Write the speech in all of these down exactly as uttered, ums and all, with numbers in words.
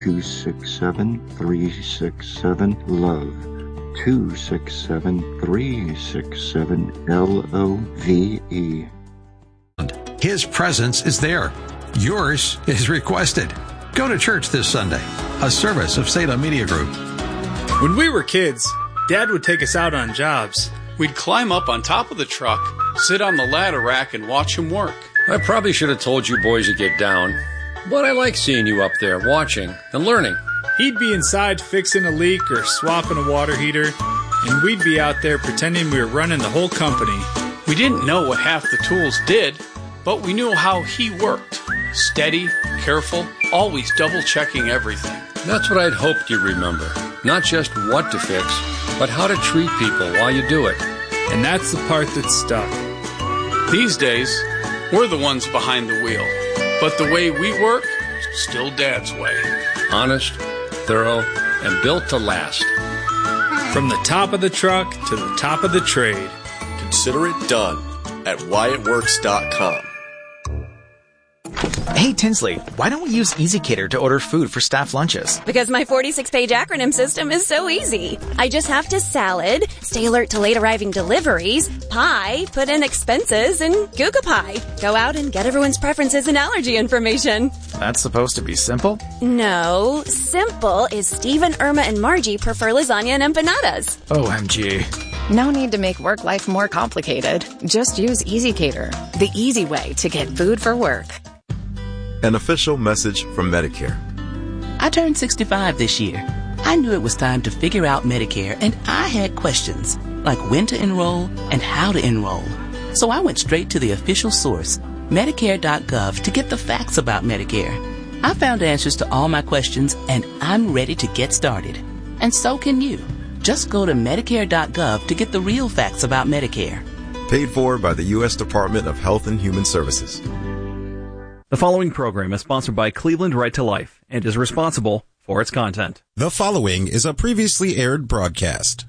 two six seven, three six seven, LOVE. two six seven, three six seven, L O V E. His presence is there. Yours is requested. Go to church this Sunday, a service of Salem Media Group. When we were kids, Dad would take us out on jobs. We'd climb up on top of the truck, sit on the ladder rack, and watch him work. I probably should have told you boys to get down, but I like seeing you up there watching and learning. He'd be inside fixing a leak or swapping a water heater, and we'd be out there pretending we were running the whole company. We didn't know what half the tools did, but we knew how he worked. Steady, careful, always double-checking everything. That's what I'd hoped you'd remember. Not just what to fix, but how to treat people while you do it. And that's the part that stuck. These days, we're the ones behind the wheel. But the way we work, still Dad's way. Honest, thorough, and built to last. From the top of the truck to the top of the trade. Consider it done at Wyatt Works dot com. Hey, Tinsley, why don't we use EasyCater to order food for staff lunches? Because my forty-six page acronym system is so easy. I just have to salad, stay alert to late arriving deliveries, pie, put in expenses, and Google Pie. Go out and get everyone's preferences and allergy information. That's supposed to be simple? No, simple is Steve and Irma and Margie prefer lasagna and empanadas. O M G. No need to make work life more complicated. Just use EasyCater, the easy way to get food for work. An official message from Medicare. I turned sixty-five this year. I knew it was time to figure out Medicare, and I had questions, like when to enroll and how to enroll. So I went straight to the official source, Medicare dot gov, to get the facts about Medicare. I found answers to all my questions, and I'm ready to get started. And so can you. Just go to Medicare dot gov to get the real facts about Medicare. Paid for by the U S Department of Health and Human Services. The following program is sponsored by Cleveland Right to Life and is responsible for its content. The following is a previously aired broadcast.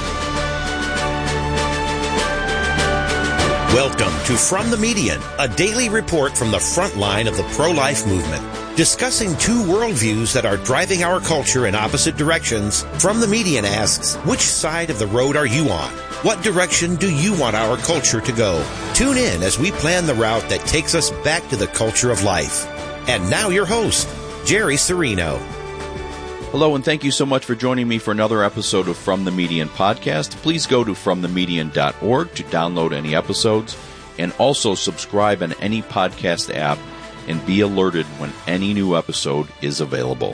Welcome to From the Median, a daily report from the front line of the pro-life movement. Discussing two worldviews that are driving our culture in opposite directions, From the Median asks, which side of the road are you on? What direction do you want our culture to go? Tune in as we plan the route that takes us back to the culture of life. And now your host, Jerry Serino. Hello, and thank you so much for joining me for another episode of From the Median podcast. Please go to from the median dot org to download any episodes, and also subscribe on any podcast app and be alerted when any new episode is available.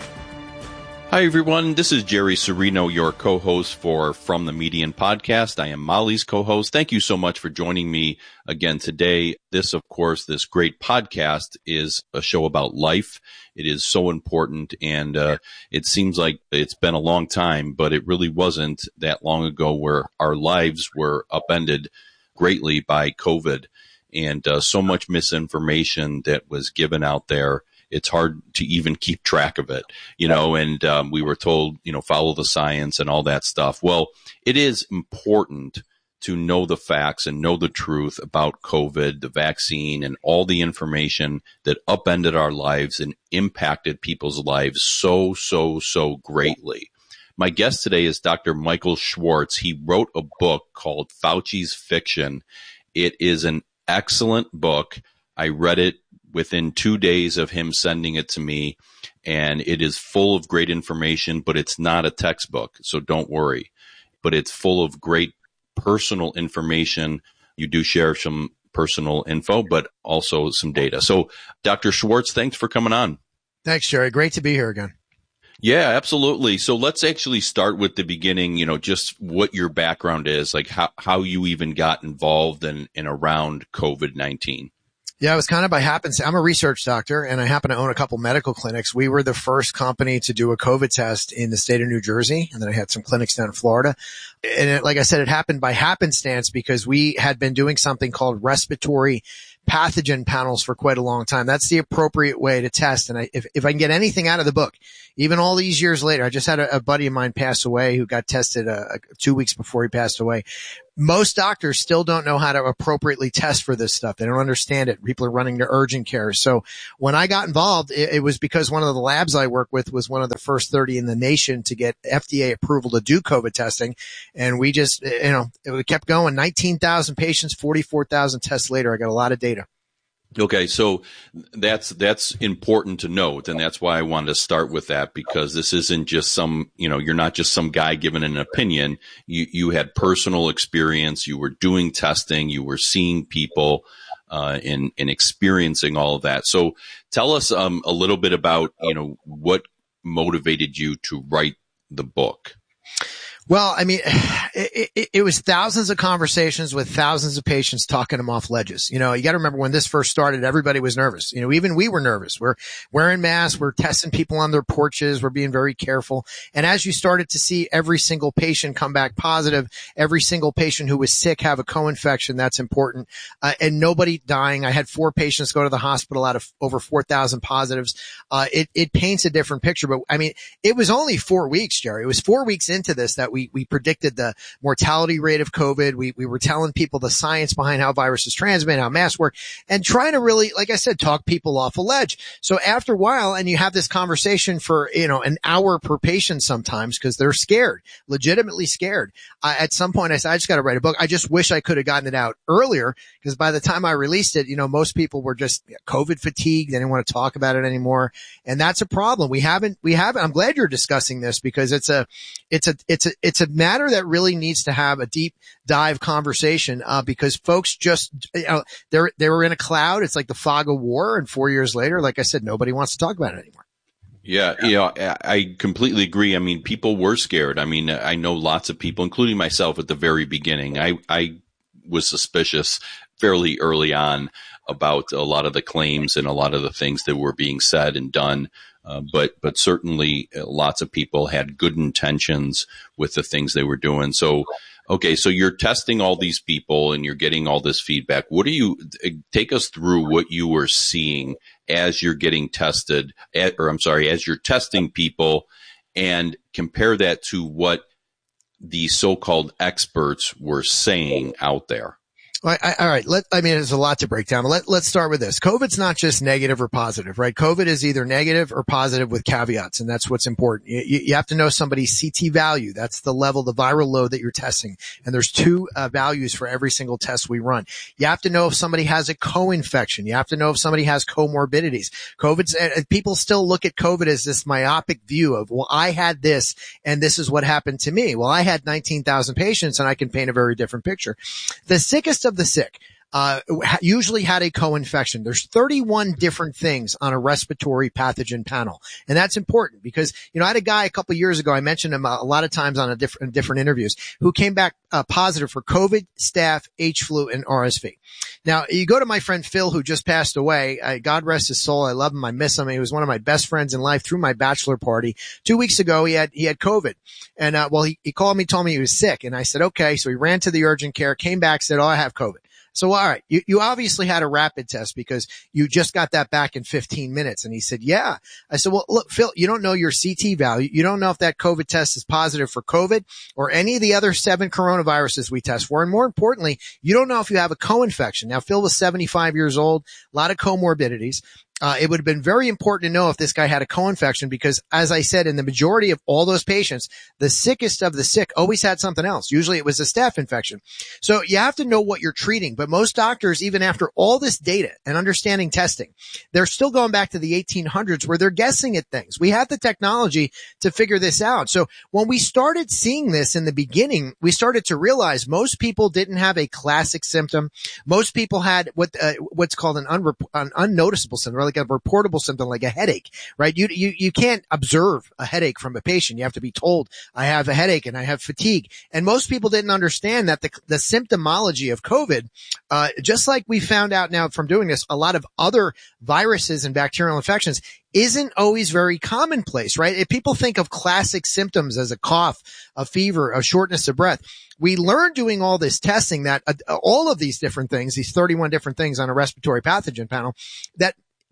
Hi, everyone. This is Jerry Serino, your co-host for From the Median podcast. I am Molly's co-host. Thank you so much for joining me again today. This, of course, this great podcast is a show about life. It is so important, and uh, it seems like it's been a long time, but it really wasn't that long ago where our lives were upended greatly by COVID, and uh, so much misinformation that was given out there. It's hard to even keep track of it, you know, and um, we were told, you know, follow the science and all that stuff. Well, it is important to know the facts and know the truth about COVID, the vaccine, and all the information that upended our lives and impacted people's lives so, so, so greatly. My guest today is Doctor Michael Schwartz. He wrote a book called Fauci's Fiction. It is an excellent book. I read it within two days of him sending it to me, and it is full of great information, but it's not a textbook, so don't worry. But it's full of great personal information. You do share some personal info, but also some data. So, Doctor Schwartz, thanks for coming on. Thanks, Jerry. Great to be here again. Yeah, absolutely. So let's actually start with the beginning, you know, just what your background is, like how, how you even got involved in, in around COVID nineteen. Yeah, it was kind of by happenstance. I'm a research doctor, and I happen to own a couple medical clinics. We were the first company to do a COVID test in the state of New Jersey, and then I had some clinics down in Florida. And it, like I said, it happened by happenstance because we had been doing something called respiratory pathogen panels for quite a long time. That's the appropriate way to test. And I, if, if I can get anything out of the book, even all these years later, I just had a, a buddy of mine pass away who got tested uh, two weeks before he passed away. most doctors still don't know how to appropriately test for this stuff. They don't understand it. People are running to urgent care. So when I got involved, it, it was because one of the labs I work with was one of the first thirty in the nation to get F D A approval to do COVID testing. And we just, you know, it kept going. nineteen thousand patients, forty-four thousand tests later. I got a lot of data. Okay, so that's that's important to note, and that's why I wanted to start with that, because this isn't just some, you know, you're not just some guy giving an opinion. You you had personal experience, you were doing testing, you were seeing people, uh, and and experiencing all of that. So tell us um a little bit about, you know, what motivated you to write the book. Well, I mean, it, it, it was thousands of conversations with thousands of patients talking them off ledges. You know, you got to remember when this first started, everybody was nervous. You know, even we were nervous. We're wearing masks. We're testing people on their porches. We're being very careful. And as you started to see every single patient come back positive, every single patient who was sick have a co-infection, that's important. Uh, and nobody dying. I had four patients go to the hospital out of over four thousand positives. Uh, it, it paints a different picture. But I mean, it was only four weeks, Jerry. It was four weeks into this that We, we predicted the mortality rate of COVID. We, we were telling people the science behind how viruses transmit, how masks work, and trying to really, like I said, talk people off a ledge. So after a while, and you have this conversation for, you know, an hour per patient sometimes because they're scared, legitimately scared. I, at some point I said, I just got to write a book. I just wish I could have gotten it out earlier, because by the time I released it, you know, most people were just COVID fatigued. They didn't want to talk about it anymore. And that's a problem. We haven't, we haven't, I'm glad you're discussing this, because it's a, it's a, it's a, it's a matter that really needs to have a deep dive conversation, uh, because folks just, you know, they're, they were in a cloud. It's like the fog of war. And four years later, like I said, nobody wants to talk about it anymore. Yeah, you know, I completely agree. I mean, people were scared. I mean, I know lots of people, including myself at the very beginning. I, I was suspicious fairly early on about a lot of the claims and a lot of the things that were being said and done. Uh, but, but certainly uh, lots of people had good intentions with the things they were doing. So, okay, so you're testing all these people and you're getting all this feedback. What do you, take us through what you were seeing as you're getting tested, at, or I'm sorry, as you're testing people, and compare that to what the so-called experts were saying out there. I, I, all right. Let, I mean, there's a lot to break down. Let, let's start with this. COVID's not just negative or positive, right? COVID is either negative or positive with caveats, and that's what's important. You, you have to know somebody's C T value. That's the level, the viral load that you're testing. And there's two uh, values for every single test we run. You have to know if somebody has a co-infection. You have to know if somebody has comorbidities. COVID's, uh, people still look at COVID as this myopic view of, well, I had this and this is what happened to me. Well, I had nineteen thousand patients and I can paint a very different picture. The sickest of the sick, uh, usually had a co-infection. There's thirty-one different things on a respiratory pathogen panel. And that's important because, you know, I had a guy a couple of years ago, I mentioned him a, a lot of times on a different, different interviews, who came back uh, positive for COVID, staph, H flu, and R S V. Now, you go to my friend Phil, who just passed away. I, God rest his soul. I love him. I miss him. He was one of my best friends in life through my bachelor party. Two weeks ago, he had, he had COVID. And, uh, well, he, he called me, told me he was sick. And I said, okay. So he ran to the urgent care, came back, said, oh, I have COVID. So, all right, you, you obviously had a rapid test because you just got that back in fifteen minutes. And he said, yeah. I said, well, look, Phil, you don't know your C T value. You don't know if that COVID test is positive for COVID or any of the other seven coronaviruses we test for. And more importantly, you don't know if you have a co-infection. Now, Phil was seventy-five years old, a lot of comorbidities. Uh, it would have been very important to know if this guy had a co-infection because, as I said, in the majority of all those patients, the sickest of the sick always had something else. Usually it was a staph infection. So you have to know what you're treating. But most doctors, even after all this data and understanding testing, they're still going back to the eighteen hundreds where they're guessing at things. We have the technology to figure this out. So when we started seeing this in the beginning, we started to realize most people didn't have a classic symptom. Most people had what uh, what's called an, unrep- an unnoticeable syndrome, like a reportable symptom, like a headache, right? You, you, you can't observe a headache from a patient. You have to be told, I have a headache and I have fatigue. And most people didn't understand that the, the symptomology of COVID, uh, just like we found out now from doing this, a lot of other viruses and bacterial infections isn't always very commonplace, right? If people think of classic symptoms as a cough, a fever, a shortness of breath, we learned doing all this testing that uh, all of these different things, these thirty-one different things on a respiratory pathogen panel, that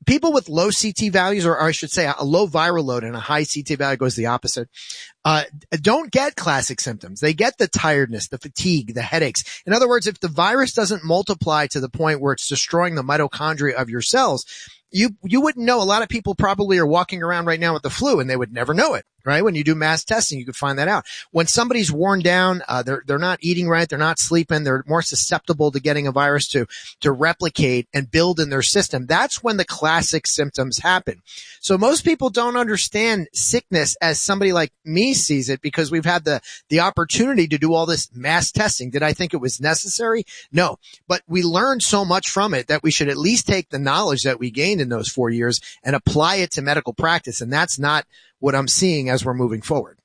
people with low C T values, or, or I should say a low viral load and a high C T value goes the opposite, uh, don't get classic symptoms. They get the tiredness, the fatigue, the headaches. In other words, if the virus doesn't multiply to the point where it's destroying the mitochondria of your cells, you, you wouldn't know. A lot of people probably are walking around right now with the flu and they would never know it, right? When you do mass testing, you could find that out. When somebody's worn down, uh, they're, they're not eating right, they're not sleeping, they're more susceptible to getting a virus to, to replicate and build in their system. That's when the classic symptoms happen. So most people don't understand sickness as somebody like me sees it, because we've had the, the opportunity to do all this mass testing. Did I think it was necessary? No, but we learned so much from it that we should at least take the knowledge that we gained in those four years and apply it to medical practice. And that's not what I'm seeing as we're moving forward.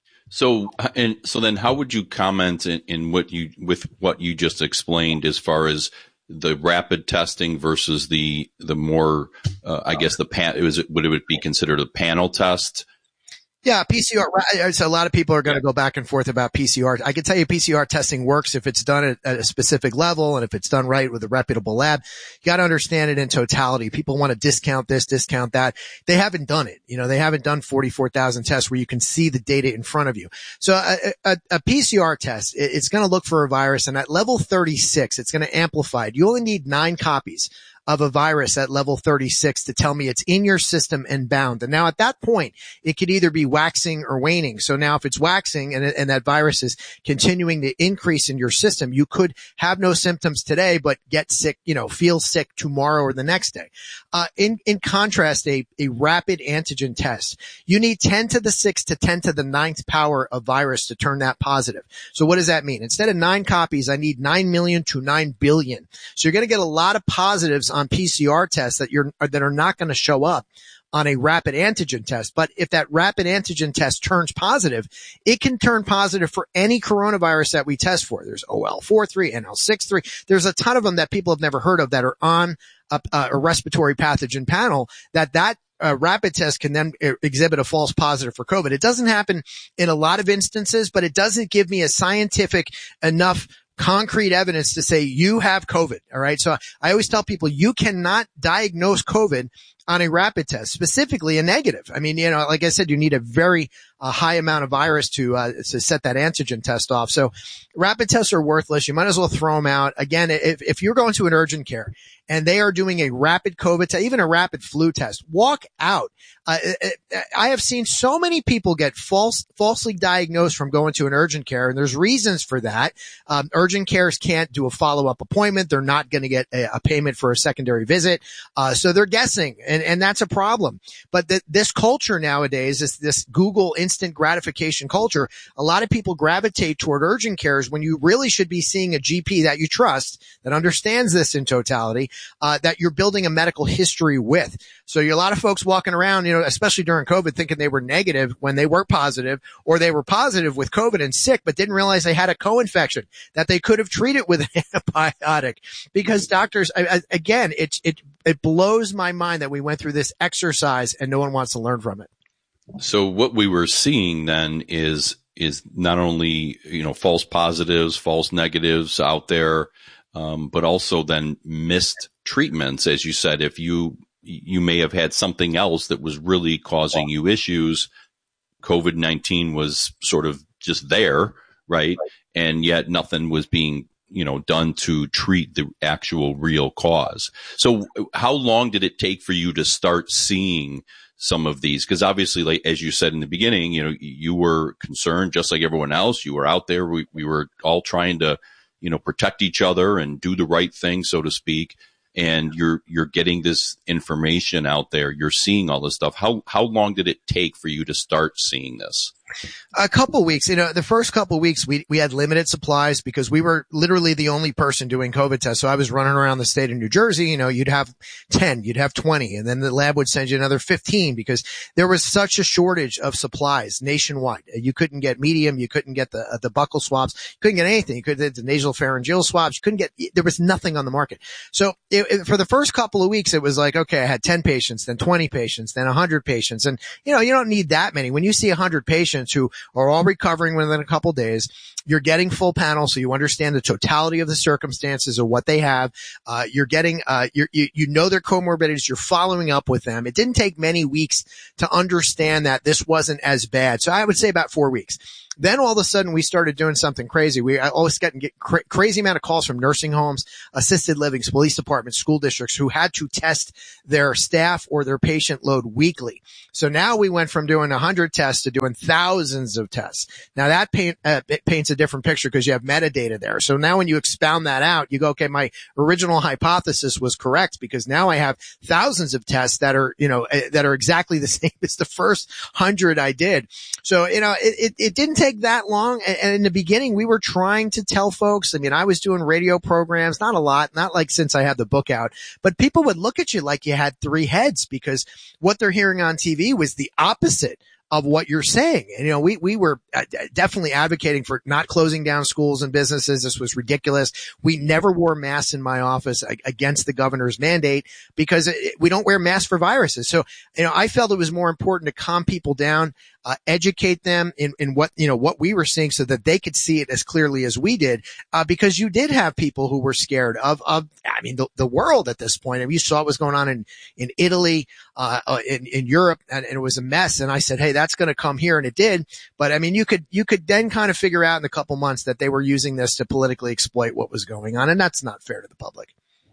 So, and so then how would you comment in, in what you, with what you just explained as far as the rapid testing versus the, the more, uh, I guess the pan, was it, would it be considered a panel test? Yeah, P C R. So a lot of people are going to go back and forth about P C R. I can tell you P C R testing works if it's done at, at a specific level and if it's done right with a reputable lab. You got to understand it in totality. People want to discount this, discount that. They haven't done it. You know, they haven't done forty-four thousand tests where you can see the data in front of you. So a, a, a P C R test, it's going to look for a virus, and at level thirty-six, it's going to amplify it. You only need nine copies of a virus at level thirty-six to tell me it's in your system and bound. And now at that point, it could either be waxing or waning. So now if it's waxing and, and that virus is continuing to increase in your system, you could have no symptoms today, but get sick, you know, feel sick tomorrow or the next day. Uh, in, in contrast, a, a rapid antigen test, you need ten to the sixth to ten to the ninth power of virus to turn that positive. So what does that mean? Instead of nine copies, I need nine million to nine billion. So you're going to get a lot of positives on P C R tests that you're, that are not going to show up on a rapid antigen test. But if that rapid antigen test turns positive, it can turn positive for any coronavirus that we test for. There's O L four three, N L six three. There's a ton of them that people have never heard of that are on a, a respiratory pathogen panel that that Uh, rapid test can then exhibit a false positive for COVID. It doesn't happen in a lot of instances, but it doesn't give me a scientific enough concrete evidence to say you have COVID. All right. So I always tell people you cannot diagnose COVID on a rapid test, specifically a negative. I mean, you know, like I said, you need a very uh, high amount of virus to, uh, to set that antigen test off. So rapid tests are worthless. You might as well throw them out. Again, if, if you're going to an urgent care and they are doing a rapid COVID test, even a rapid flu test, walk out. Uh, I have seen so many people get false, falsely diagnosed from going to an urgent care, and there's reasons for that. Um, urgent cares can't do a follow-up appointment. They're not going to get a, a payment for a secondary visit. Uh, so they're guessing, and, and that's a problem. But the, this culture nowadays is this Google instant gratification culture. A lot of people gravitate toward urgent cares when you really should be seeing a G P that you trust, that understands this in totality, uh, that you're building a medical history with. So you're a lot of folks walking around, you know, especially during COVID, thinking they were negative when they were positive, or they were positive with COVID and sick, but didn't realize they had a co-infection that they could have treated with an antibiotic. Because doctors, I, I, again, it, it, it blows my mind that we went through this exercise and no one wants to learn from it. So what we were seeing then is, is not only, you know, false positives, false negatives out there, um, but also then missed treatments. As you said, if you, you may have had something else that was really causing you issues. COVID nineteen was sort of just there, right? And yet nothing was being, you know, done to treat the actual real cause. So how long did it take for you to start seeing some of these? Because obviously, like, as you said in the beginning, you know, you were concerned just like everyone else. You were out there. We, we were all trying to, you know, protect each other and do the right thing, so to speak. And you're, you're getting this information out there. You're seeing all this stuff. How, how long did it take for you to start seeing this? A couple weeks. You know, the first couple weeks we, we had limited supplies because we were literally the only person doing COVID tests. So I was running around the state of New Jersey. You know, you'd have ten, you'd have twenty, and then the lab would send you another fifteen because there was such a shortage of supplies nationwide. You couldn't get medium. You couldn't get the, uh, the buccal swabs. You couldn't get anything. You couldn't get the nasal pharyngeal swabs. You couldn't get, there was nothing on the market. So it, it, for the first couple of weeks, it was like, okay, I had ten patients, then twenty patients, then one hundred patients. And, you know, you don't need that many. When you see one hundred patients, patients who are all recovering within a couple days. You're getting full panel, so you understand the totality of the circumstances of what they have. Uh, you're getting, uh, you're, you you know their comorbidities. You're following up with them. It didn't take many weeks to understand that this wasn't as bad. So I would say about four weeks. Then all of a sudden we started doing something crazy. We I always get, get cra- crazy amount of calls from nursing homes, assisted livings, police departments, school districts who had to test their staff or their patient load weekly. So now we went from doing a hundred tests to doing thousands of tests. Now that paint, uh, it paints a different picture because you have metadata there. So now when you expound that out, you go, okay, my original hypothesis was correct because now I have thousands of tests that are, you know, uh, that are exactly the same as the first hundred I did. So, you know, it, it, it didn't take that long. And in the beginning, we were trying to tell folks, I mean, I was doing radio programs, not a lot, not like since I had the book out, but people would look at you like you had three heads because what they're hearing on T V was the opposite of what you're saying. And, you know, we, we were definitely advocating for not closing down schools and businesses. This was ridiculous. We never wore masks in my office against the governor's mandate because it, we don't wear masks for viruses. So, you know, I felt it was more important to calm people down, uh, educate them in, in what, you know, what we were seeing so that they could see it as clearly as we did. Uh, because you did have people who were scared of, of, I mean, the, the world at this point. And you saw what was going on in, in Italy, uh, in, in Europe, and, and it was a mess. And I said, hey, that's going to come here. And it did. But I mean, you could, you could then kind of figure out in a couple months that they were using this to politically exploit what was going on. And that's not fair to the public.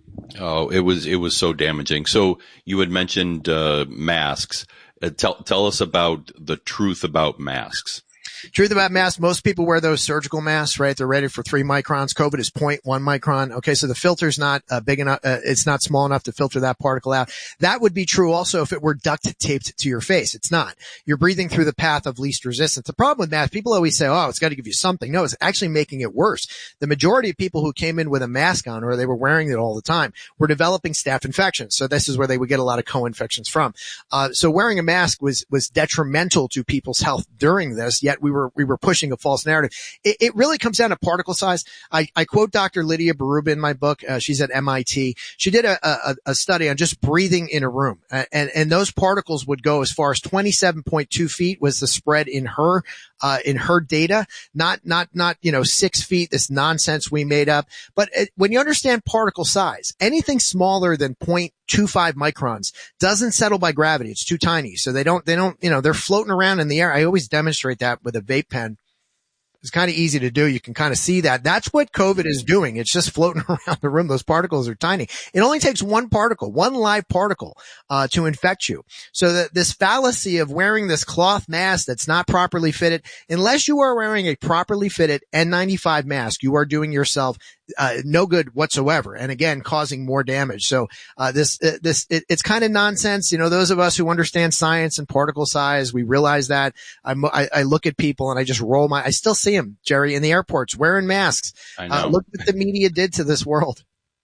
Oh, it was, it was so damaging. So you had mentioned, uh, masks. Uh, tell, tell us about the truth about masks. Truth about masks, most people wear those surgical masks, right? They're rated for three microns. COVID is zero point one micron. Okay, so the filter's not uh, big enough, uh, it's not small enough to filter that particle out. That would be true also if it were duct taped to your face. It's not. You're breathing through the path of least resistance. The problem with masks, people always say, oh, it's got to give you something. No, it's actually making it worse. The majority of people who came in with a mask on or they were wearing it all the time were developing staph infections. So this is where they would get a lot of co-infections from. Uh, so wearing a mask was, was detrimental to people's health during this, yet we We were, we were pushing a false narrative. It, it really comes down to particle size. I, I quote Doctor Lydia Berubin in my book. Uh, she's at M I T. She did a, a, a study on just breathing in a room. Uh, and, and those particles would go as far as twenty-seven point two feet was the spread in her, uh, in her data. Not, not, not, you know, six feet, this nonsense we made up. But it, when you understand particle size, anything smaller than zero point two five microns doesn't settle by gravity. It's too tiny. So they don't, they don't, you know, they're floating around in the air. I always demonstrate that with a vape pen. It's kind of easy to do. You can kind of see that. That's what COVID is doing. It's just floating around the room. Those particles are tiny. It only takes one particle, one live particle, uh, to infect you. So that this fallacy of wearing this cloth mask that's not properly fitted, unless you are wearing a properly fitted N ninety-five mask, you are doing yourself Uh, no good whatsoever. And again, causing more damage. So, uh, this, uh, this, it, it's kind of nonsense. You know, those of us who understand science and particle size, we realize that. I'm, I, I look at people and I just roll my, I still see them, Jerry, in the airports wearing masks. I know. Uh, look what the media did to this world.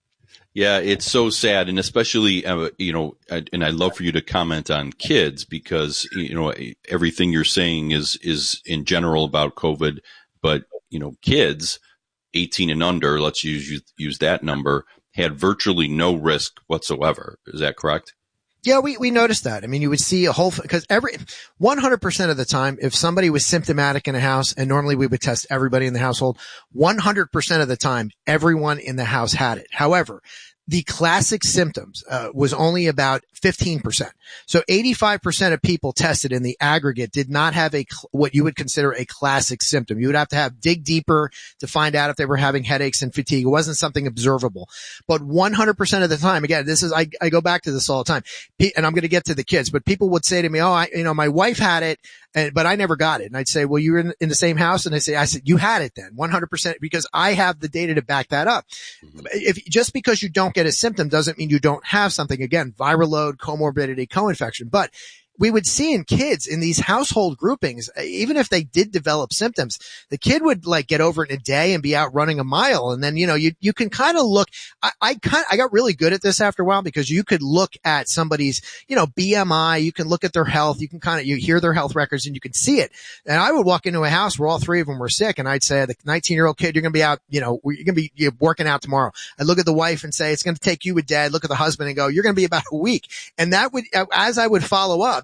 Yeah, it's so sad. And especially, uh, you know, and I'd love for you to comment on kids because, you know, everything you're saying is, is in general about COVID, but, you know, kids, eighteen and under, let's use use that number, had virtually no risk whatsoever. Is that correct? Yeah, we, we noticed that. I mean, you would see a whole, because every, one hundred percent of the time, if somebody was symptomatic in a house, and normally we would test everybody in the household, one hundred percent of the time, everyone in the house had it. However, the classic symptoms uh, was only about fifteen percent. So eighty-five percent of people tested in the aggregate did not have a what you would consider a classic symptom. You would have to have dig deeper to find out if they were having headaches and fatigue. It wasn't something observable. But one hundred percent of the time, again, this is I, I go back to this all the time, and I'm going to get to the kids. But people would say to me, "Oh, I, you know, my wife had it, and but I never got it." And I'd say, "Well, you were in, in the same house," and I say, "I said you had it then, one hundred percent," because I have the data to back that up. Mm-hmm. If just because you don't get a symptom doesn't mean you don't have something. Again, viral load, comorbidity, co-infection. But we would see in kids in these household groupings, even if they did develop symptoms, the kid would like get over it in a day and be out running a mile. And then, you know, you, you can kind of look, I, I kind I got really good at this after a while because you could look at somebody's, you know, B M I, you can look at their health, you can kind of, you hear their health records and you can see it. And I would walk into a house where all three of them were sick and I'd say, the nineteen year old kid, you're going to be out, you know, you're going to be you're working out tomorrow. I'd look at the wife and say, it's going to take you a day. I'd look at the husband and go, you're going to be about a week. And that would, as I would follow up,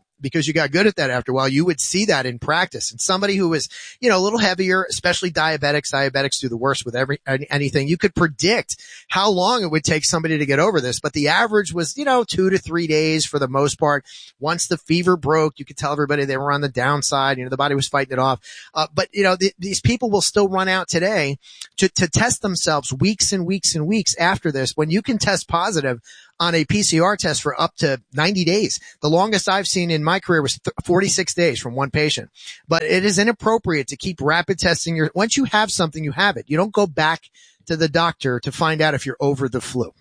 up because you got good at that after a while. You would see that in practice. And somebody who was, you know, a little heavier, especially diabetics, diabetics do the worst with every, anything. You could predict how long it would take somebody to get over this, but the average was, you know, two to three days for the most part. Once the fever broke, you could tell everybody they were on the downside. You know, the body was fighting it off. Uh, but you know, th- these people will still run out today to, to test themselves weeks and weeks and weeks after this when you can test positive on a P C R test for up to ninety days. The longest I've seen in my career was th- forty-six days from one patient. But it is inappropriate to keep rapid testing your, once you have something, you have it. You don't go back to the doctor to find out if you're over the flu.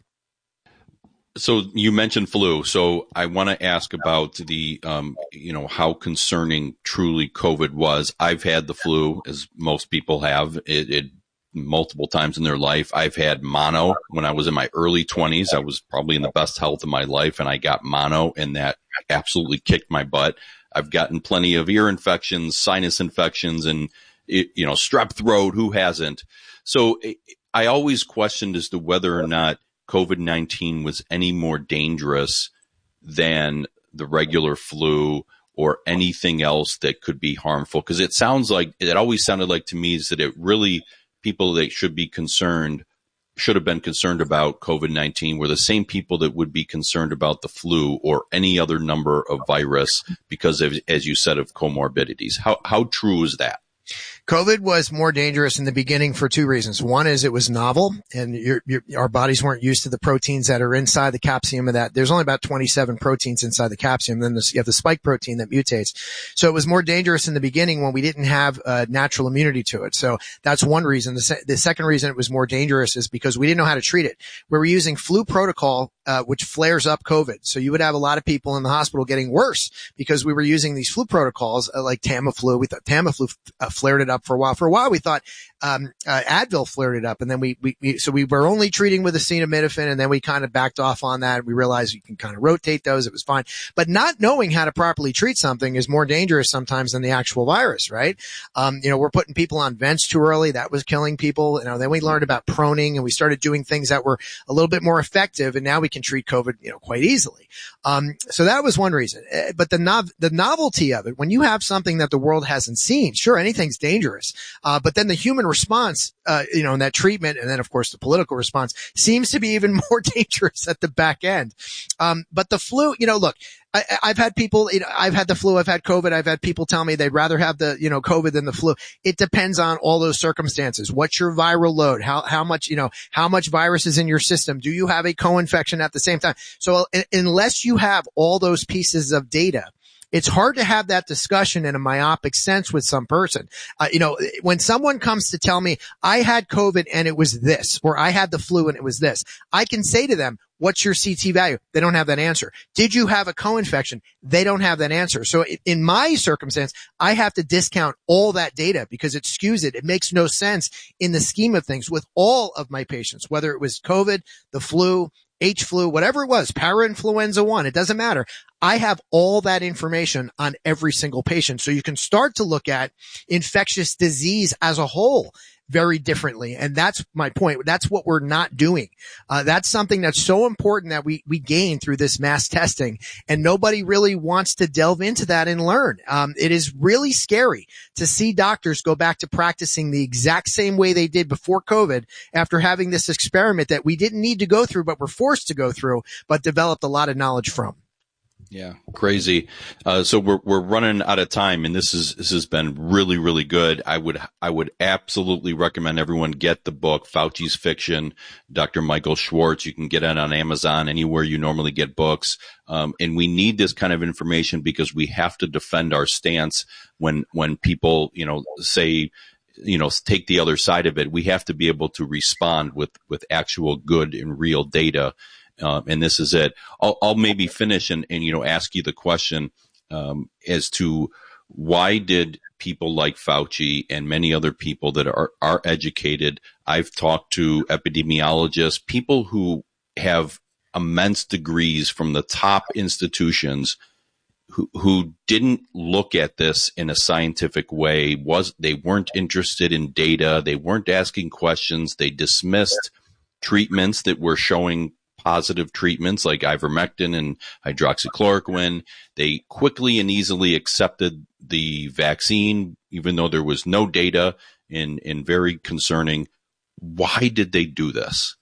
So you mentioned flu. So I want to ask about the, um, you know, how concerning truly COVID was. I've had the flu, as most people have. It, it multiple times in their life. I've had mono when I was in my early twenties. I was probably in the best health of my life, and I got mono, and that absolutely kicked my butt. I've gotten plenty of ear infections, sinus infections, and, you know, strep throat. Who hasn't? So I always questioned as to whether or not COVID nineteen was any more dangerous than the regular flu or anything else that could be harmful. Because it sounds like, it always sounded like to me is that it really, people that should be concerned, should have been concerned about COVID nineteen were the same people that would be concerned about the flu or any other number of virus because of, as you said, of comorbidities. How, how true is that? COVID was more dangerous in the beginning for two reasons. One is it was novel, and your, your, our bodies weren't used to the proteins that are inside the capsule of that. There's only about twenty-seven proteins inside the capsule. Then there's, you have the spike protein that mutates. So it was more dangerous in the beginning when we didn't have uh, natural immunity to it. So that's one reason. The, se- the second reason it was more dangerous is because we didn't know how to treat it. We were using flu protocol, uh, which flares up COVID. So you would have a lot of people in the hospital getting worse because we were using these flu protocols uh, like Tamiflu. We thought Tamiflu uh, flared it up for a while. For a while, we thought um, uh, Advil flared it up, and then we, we, we so we were only treating with acetaminophen, and then we kind of backed off on that. We realized you can kind of rotate those; it was fine. But not knowing how to properly treat something is more dangerous sometimes than the actual virus, right? Um, you know, we're putting people on vents too early; that was killing people. You know, then we learned about proning, and we started doing things that were a little bit more effective, and now we can treat COVID, you know, quite easily. Um, so that was one reason. But the nov- the novelty of it, when you have something that the world hasn't seen, sure, anything's dangerous. Uh, but then the human response, uh, you know, in that treatment, and then of course the political response seems to be even more dangerous at the back end. Um, but the flu, you know, look, I, I've had people, you know, I've had the flu, I've had COVID, I've had people tell me they'd rather have the, you know, COVID than the flu. It depends on all those circumstances. What's your viral load? How, how much, you know, how much virus is in your system? Do you have a co-infection at the same time? So uh, unless you have all those pieces of data, it's hard to have that discussion in a myopic sense with some person. Uh, you know, when someone comes to tell me I had COVID and it was this, or I had the flu and it was this, I can say to them, what's your C T value? They don't have that answer. Did you have a co-infection? They don't have that answer. So in my circumstance, I have to discount all that data because it skews it. It makes no sense in the scheme of things with all of my patients, whether it was COVID, the flu, H flu, whatever it was, parainfluenza one, it doesn't matter. I have all that information on every single patient. So you can start to look at infectious disease as a whole very differently. And that's my point. That's what we're not doing. Uh, that's something that's so important that we, we gain through this mass testing. And nobody really wants to delve into that and learn. Um, it is really scary to see doctors go back to practicing the exact same way they did before COVID after having this experiment that we didn't need to go through, but were forced to go through, but developed a lot of knowledge from. Yeah, crazy. Uh, so we're we're running out of time, and this is this has been really really good. I would I would absolutely recommend everyone get the book Fauci's Fiction, Doctor Michael Schwartz. You can get it on Amazon, anywhere you normally get books. Um, and we need this kind of information because we have to defend our stance when when people you know say you know take the other side of it. We have to be able to respond with with actual good and real data. Uh, and this is it. I'll, I'll maybe finish and, and, you know, ask you the question, um, as to why did people like Fauci and many other people that are, are educated? I've talked to epidemiologists, people who have immense degrees from the top institutions who, who didn't look at this in a scientific way. Was, they weren't interested in data. They weren't asking questions. They dismissed treatments that were showing positive treatments like ivermectin and hydroxychloroquine. They quickly and easily accepted the vaccine, even though there was no data, and, and very concerning. Why did they do this?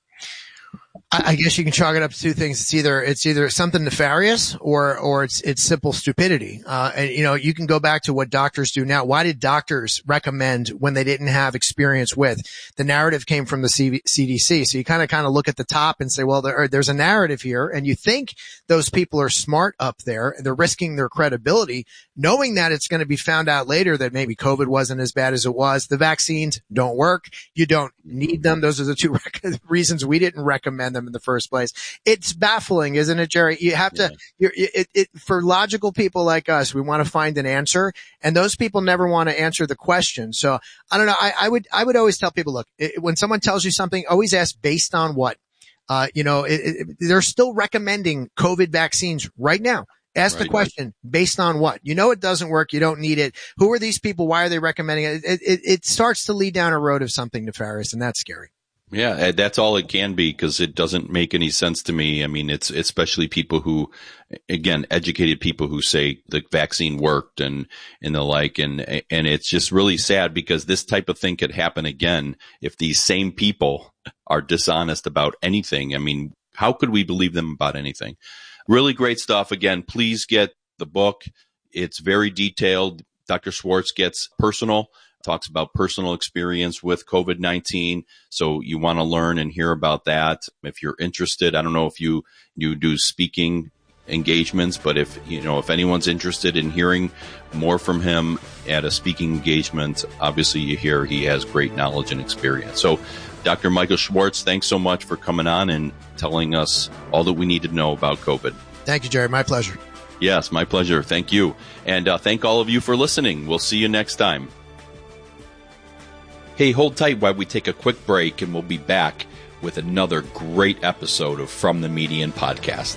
I guess you can chalk it up to two things. It's either, it's either something nefarious or, or it's, it's simple stupidity. Uh, and you know, you can go back to what doctors do now. Why did doctors recommend when they didn't have experience with? The narrative came from the C D C. So you kind of, kind of look at the top and say, well, there, there's a narrative here. And you think those people are smart up there. They're risking their credibility, knowing that it's going to be found out later that maybe COVID wasn't as bad as it was. The vaccines don't work. You don't need them. Those are the two reasons we didn't recommend them in the first place. It's baffling, isn't it, Jerry? You have to, yeah. you're, it, it, for logical people like us, we want to find an answer, and those people never want to answer the question. So I don't know. I, I would, I would always tell people, look, it, when someone tells you something, always ask based on what. Uh, you know, it, it, they're still recommending COVID vaccines right now. Ask right. the question, based on what? You know it doesn't work. You don't need it. Who are these people? Why are they recommending it? It, it, it starts to lead down a road of something nefarious, and that's scary. Yeah, that's all it can be, because it doesn't make any sense to me. I mean, it's especially people who, again, educated people who say the vaccine worked and, and the like. And, and it's just really sad, because this type of thing could happen again if these same people are dishonest about anything. I mean, how could we believe them about anything? Really great stuff. Again, please get the book. It's very detailed. Doctor Schwartz gets personal. Talks about personal experience with COVID nineteen. So you want to learn and hear about that. If you're interested, I don't know if you, you do speaking engagements, but if, you know, if anyone's interested in hearing more from him at a speaking engagement, obviously you hear he has great knowledge and experience. So Doctor Michael Schwartz, thanks so much for coming on and telling us all that we need to know about COVID. Thank you, Jerry. My pleasure. Yes, my pleasure. Thank you. And uh, thank all of you for listening. We'll see you next time. Hey, hold tight while we take a quick break, and we'll be back with another great episode of From the Median Podcast.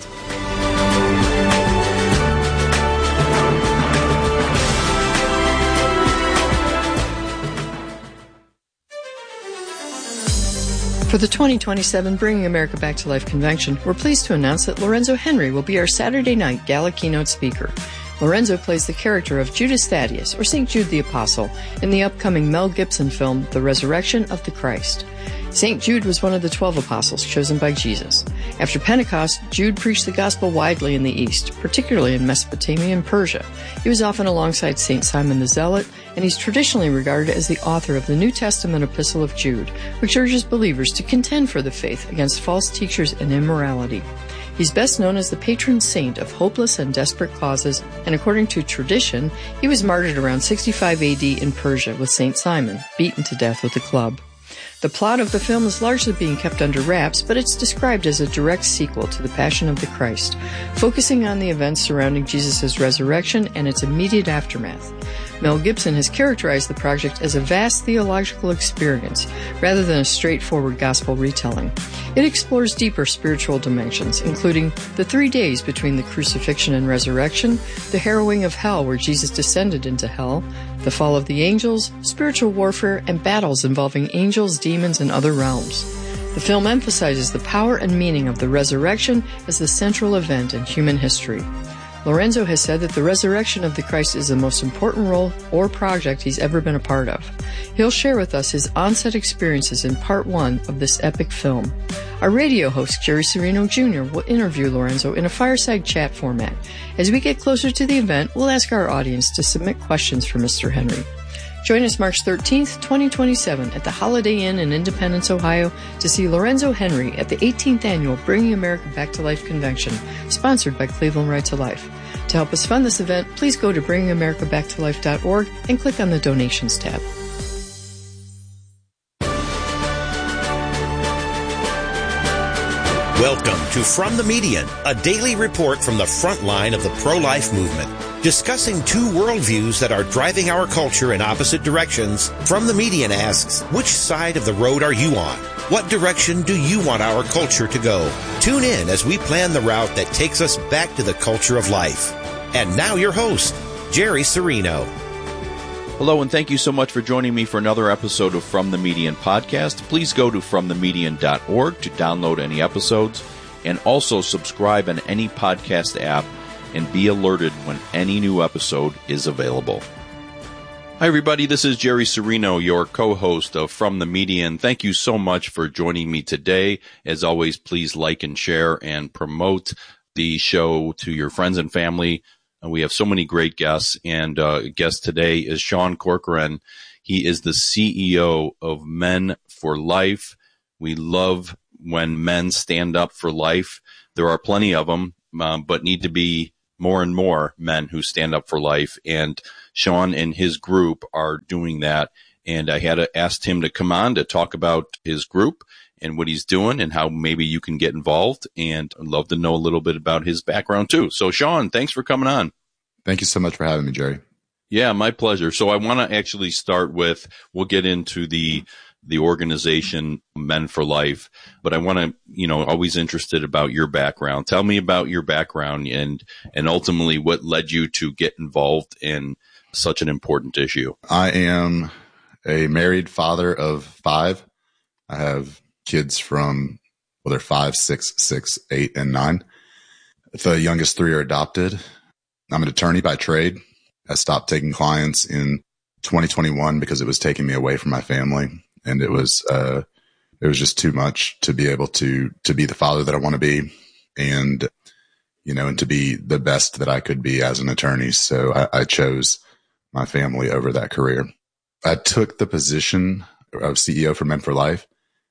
For the twenty twenty-seven Bringing America Back to Life convention, we're pleased to announce that Lorenzo Henry will be our Saturday night gala keynote speaker. Lorenzo plays the character of Judas Thaddeus, or Saint Jude the Apostle, in the upcoming Mel Gibson film, The Resurrection of the Christ. Saint Jude was one of the twelve apostles chosen by Jesus. After Pentecost, Jude preached the gospel widely in the East, particularly in Mesopotamia and Persia. He was often alongside Saint Simon the Zealot, and he's traditionally regarded as the author of the New Testament Epistle of Jude, which urges believers to contend for the faith against false teachers and immorality. He's best known as the patron saint of hopeless and desperate causes, and according to tradition, he was martyred around sixty-five A D in Persia with Saint Simon, beaten to death with a club. The plot of the film is largely being kept under wraps, but it's described as a direct sequel to The Passion of the Christ, focusing on the events surrounding Jesus' resurrection and its immediate aftermath. Mel Gibson has characterized the project as a vast theological experience, rather than a straightforward gospel retelling. It explores deeper spiritual dimensions, including the three days between the crucifixion and resurrection, the harrowing of hell where Jesus descended into hell, the fall of the angels, spiritual warfare, and battles involving angels, demons, and other realms. The film emphasizes the power and meaning of the resurrection as the central event in human history. Lorenzo has said that the resurrection of the Christ is the most important role or project he's ever been a part of. He'll share with us his on-set experiences in part one of this epic film. Our radio host, Jerry Serino Junior, will interview Lorenzo in a fireside chat format. As we get closer to the event, we'll ask our audience to submit questions for Mister Henry. Join us March thirteenth, twenty twenty-seven at the Holiday Inn in Independence, Ohio to see Lorenzo Henry at the eighteenth Annual Bringing America Back to Life Convention, sponsored by Cleveland Right to Life. To help us fund this event, please go to bringing america back to life dot org and click on the Donations tab. Welcome to From the Median, a daily report from the front line of the pro-life movement. Discussing two worldviews that are driving our culture in opposite directions, From the Median asks, which side of the road are you on? What direction do you want our culture to go? Tune in as we plan the route that takes us back to the culture of life. And now your host, Jerry Serino. Hello, and thank you so much for joining me for another episode of From the Median Podcast. Please go to from the median dot org to download any episodes. and also subscribe on any podcast app and be alerted when any new episode is available. Hi, everybody. This is Jerry Serino, your co-host of From the Median. Thank you so much for joining me today. As always, please like and share and promote the show to your friends and family. We have so many great guests, and uh, guest today is Sean Corcoran. He is the C E O of Men for Life. We love when men stand up for life. There are plenty of them, um, but need to be more and more men who stand up for life. And Sean and his group are doing that. And I had to ask him to come on to talk about his group and what he's doing and how maybe you can get involved. And I'd love to know a little bit about his background too. So Sean, thanks for coming on. Thank you so much for having me, Jerry. Yeah, my pleasure. So I want to actually start with, we'll get into the the organization Men for Life, but I want to, you know, always interested about your background. Tell me about your background and, and ultimately what led you to get involved in such an important issue. I am a married father of five. I have kids from, well, they're five, six, six, eight, and nine. The youngest three are adopted. I'm an attorney by trade. I stopped taking clients in twenty twenty-one because it was taking me away from my family. And it was, uh, it was just too much to be able to, to be the father that I want to be and, you know, and to be the best that I could be as an attorney. So I, I chose my family over that career. I took the position of C E O for Men for Life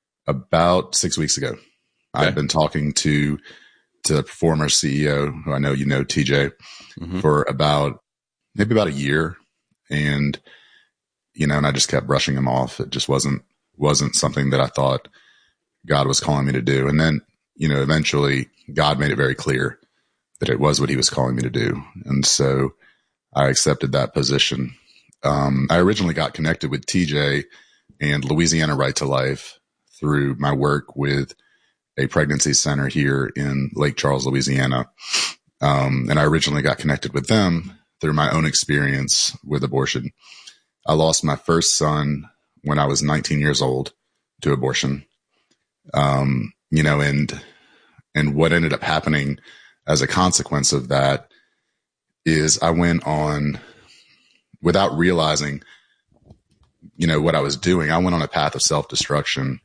about six weeks ago. Okay. I've been talking to, to the former C E O, who I know you know, T J, mm-hmm. for about, maybe about a year. And, you know, and I just kept brushing him off. It just wasn't, wasn't something that I thought God was calling me to do. And then, you know, eventually God made it very clear that it was what he was calling me to do. And so I accepted that position. Um, I originally got connected with T J and Louisiana Right to Life through my work with a pregnancy center here in Lake Charles, Louisiana. Um, and I originally got connected with them through my own experience with abortion. I lost my first son when I was nineteen years old to abortion. Um, you know, and, and what ended up happening as a consequence of that is I went on, without realizing, you know, what I was doing, I went on a path of self-destruction,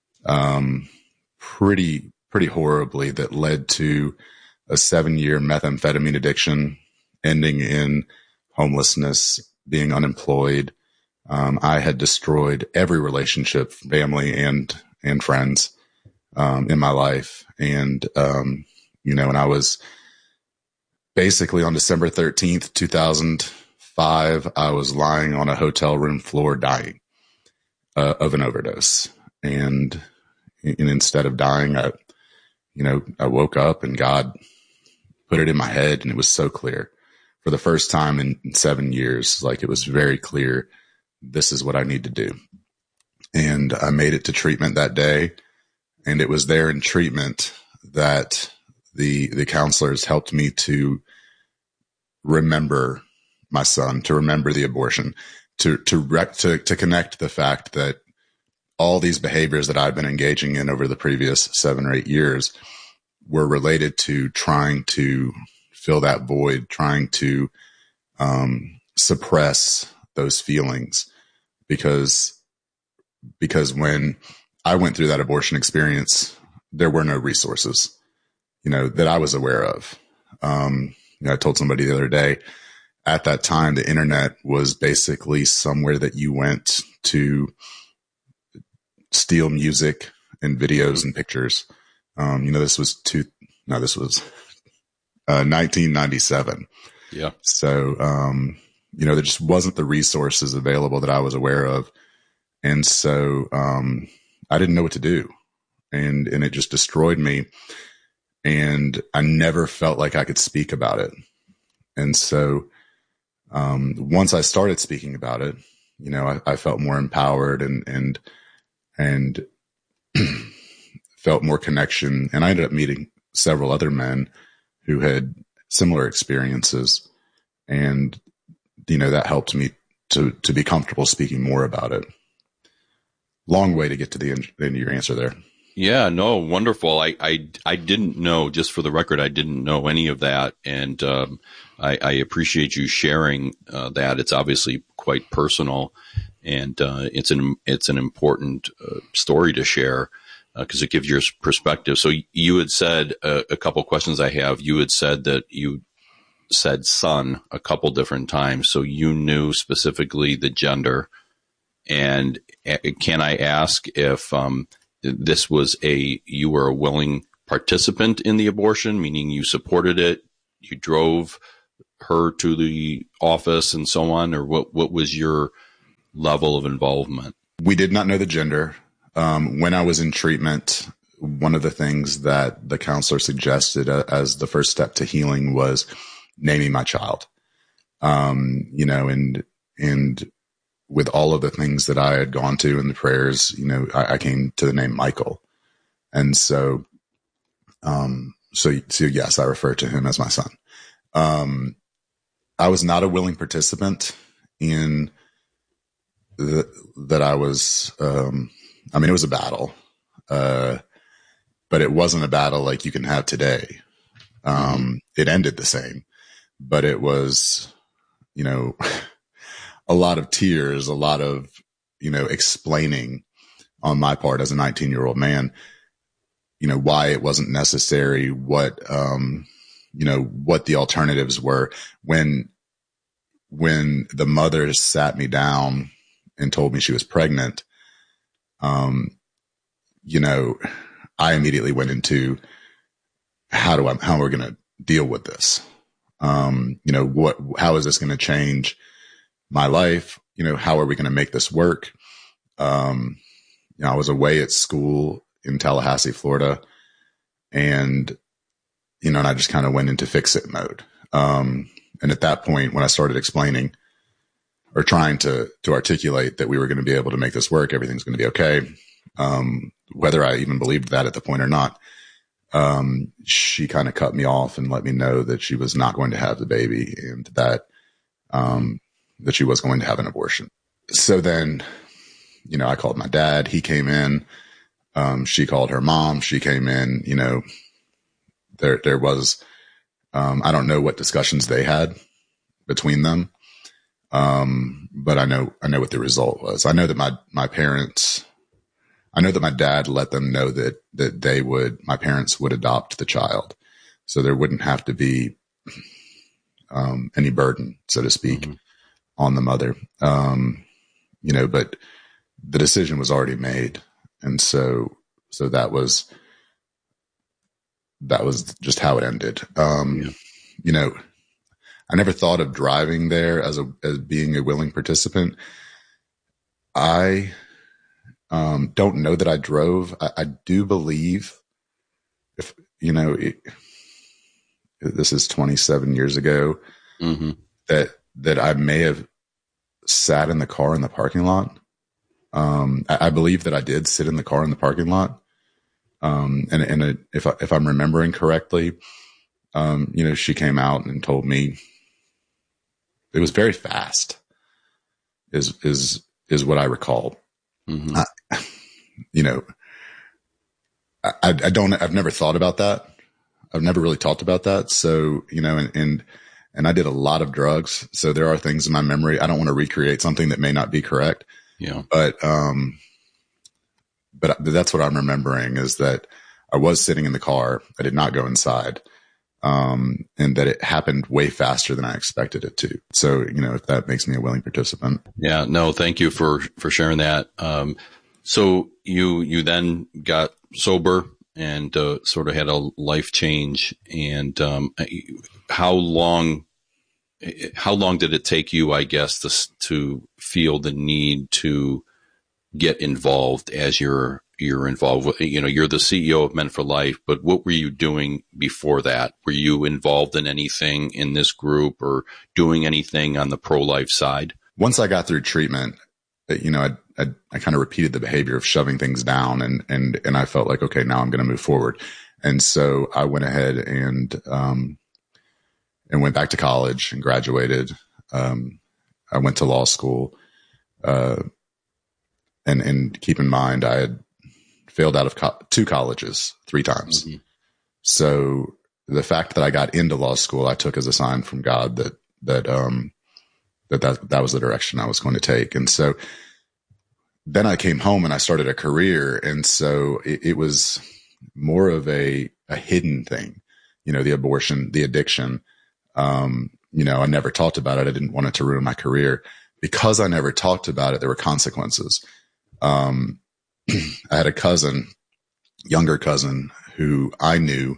um, pretty, pretty horribly, that led to a seven year methamphetamine addiction, ending in homelessness, being unemployed. Um, I had destroyed every relationship, family and, and friends, um, in my life. And, um, you know, and I was basically on December thirteenth, two thousand five, I was lying on a hotel room floor dying, uh, of an overdose. And, and instead of dying, I, you know, I woke up and God put it in my head, and it was so clear. For the first time in seven years, like it was very clear, this is what I need to do. And I made it to treatment that day. And it was there in treatment that the, the counselors helped me to remember my son, to remember the abortion, to, to rec- to, to connect the fact that all these behaviors that I've been engaging in over the previous seven or eight years were related to trying to fill that void, trying to um, suppress those feelings. Because, because when I went through that abortion experience, there were no resources, you know, that I was aware of. Um, you know, I told somebody the other day, at that time, the internet was basically somewhere that you went to steal music and videos and pictures. Um, you know, this was two, no, this was uh, nineteen ninety-seven. Yeah. So, um, you know, there just wasn't the resources available that I was aware of. And so, um, I didn't know what to do, and, and it just destroyed me. And I never felt like I could speak about it. And so, um, once I started speaking about it, you know, I, I felt more empowered and, and, and felt more connection. And I ended up meeting several other men who had similar experiences. And, you know, that helped me to, to be comfortable speaking more about it. Long way to get to the end, end of your answer there. Yeah, no, wonderful. I, I, I didn't know, just for the record, I didn't know any of that. And, um, I, I appreciate you sharing, uh, that. It's obviously quite personal, and, uh, it's an, it's an important uh, story to share, uh, cause it gives your perspective. So you had said uh, a couple questions I have, you had said that you said son a couple different times. So you knew specifically the gender. And can I ask if, um, this was a, you were a willing participant in the abortion, meaning you supported it, you drove her to the office and so on, or what, what was your level of involvement? We did not know the gender. Um, when I was in treatment, one of the things that the counselor suggested uh, as the first step to healing was naming my child. Um, you know, and, and, with all of the things that I had gone to in the prayers, you know, I, I came to the name Michael. And so, um, so, so yes, I refer to him as my son. Um, I was not a willing participant in the, that I was, um, I mean, it was a battle, uh, but it wasn't a battle like you can have today. Um, it ended the same, but it was, you know, a lot of tears, a lot of, you know, explaining on my part as a nineteen year old man, you know, why it wasn't necessary, what, um, you know, what the alternatives were. When, when the mother sat me down and told me she was pregnant, um, you know, I immediately went into how do I, how we're going to deal with this? Um, you know, what, how is this going to change my life? You know, how are we going to make this work? Um, you know, I was away at school in Tallahassee, Florida, and, you know, and I just kind of went into fix it mode. Um, and at that point, when I started explaining or trying to, to articulate that we were going to be able to make this work, everything's going to be okay. Um, whether I even believed that at the point or not, um, she kind of cut me off and let me know that she was not going to have the baby, and that, um, that she was going to have an abortion. So then, you know, I called my dad, he came in, um, she called her mom, she came in, you know, there, there was, um, I don't know what discussions they had between them. Um, but I know, I know what the result was. I know that my, my parents, I know that my dad let them know that, that they would, my parents would adopt the child. So there wouldn't have to be, um, any burden, so to speak. Mm-hmm. on the mother. Um, you know, but the decision was already made. And so, so that was, that was just how it ended. Um, yeah. You know, I never thought of driving there as a, as being a willing participant. I, um, don't know that I drove. I, I do believe if, you know, it, this is twenty-seven years ago, mm-hmm. that, that I may have sat in the car in the parking lot. Um, I, I believe that I did sit in the car in the parking lot. Um, and, and it, if I, if I'm remembering correctly, um, you know, she came out and told me it was very fast is, is, is what I recall. Mm-hmm. I, you know, I, I don't, I've never thought about that. I've never really talked about that. So, you know, and, and, And I did a lot of drugs. So there are things in my memory. I don't want to recreate something that may not be correct. Yeah. But, um, but that's what I'm remembering, is that I was sitting in the car. I did not go inside. Um, and that it happened way faster than I expected it to. So, you know, if that makes me a willing participant. Yeah, no, thank you for, for sharing that. Um, so you, you then got sober and, uh, sort of had a life change. And, um, how long, how long did it take you, I guess, to, to feel the need to get involved as you're, you're involved with, you know, you're the C E O of Men for Life, but what were you doing before that? Were you involved in anything in this group or doing anything on the pro-life side? Once I got through treatment, you know, I, I, I kind of repeated the behavior of shoving things down, and, and, and I felt like, okay, now I'm going to move forward. And so I went ahead and, um, and went back to college and graduated. Um, I went to law school. Uh, and, and keep in mind, I had failed out of co- two colleges three times. Mm-hmm. So the fact that I got into law school, I took as a sign from God that, that, um, that, that, that was the direction I was going to take. And so then I came home and I started a career. And so it, it was more of a, a hidden thing, you know, the abortion, the addiction. Um, you know, I never talked about it. I didn't want it to ruin my career. Because I never talked about it, there were consequences. Um, I had a cousin, younger cousin, who I knew